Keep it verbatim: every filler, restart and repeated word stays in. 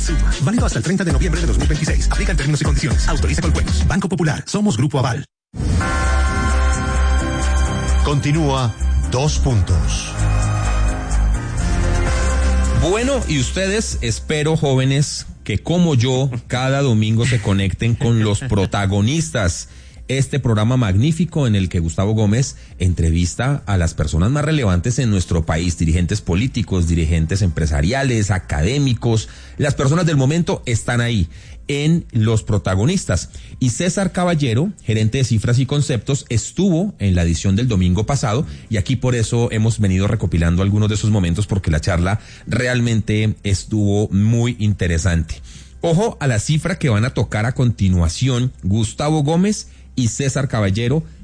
Suma. Válido hasta el treinta de noviembre de dos mil veintiséis. Aplica en términos y condiciones. Autoriza con juegos. Banco Popular. Somos Grupo Aval. Continúa Dos Puntos. Bueno, y ustedes, espero, jóvenes, que como yo, cada domingo se conecten con los protagonistas. Este programa magnífico en el que Gustavo Gómez entrevista a las personas más relevantes en nuestro país, dirigentes políticos, dirigentes empresariales, académicos, las personas del momento están ahí en Los Protagonistas. Y César Caballero, gerente de cifras y conceptos, estuvo en la edición del domingo pasado y aquí por eso hemos venido recopilando algunos de esos momentos porque la charla realmente estuvo muy interesante. Ojo a la cifra que van a tocar a continuación Gustavo Gómez y César Caballero